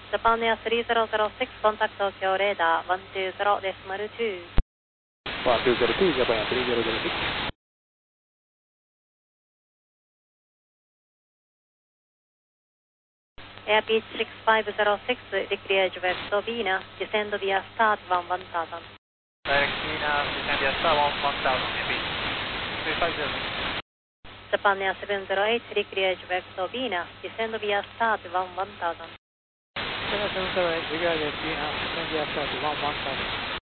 Japan Air 3006, contact Tokyo radar 120.2. 120.2, Japan Air 3006. Airpeach 6506, decrease vector Venus, descend via start 1000. Direct Venus, descend via start 1000, Airpeach 6506. Japan Air 708, decrease vector Venus, descend via start 1000. Japan Air 708, decrease Venus, descend via start 1000.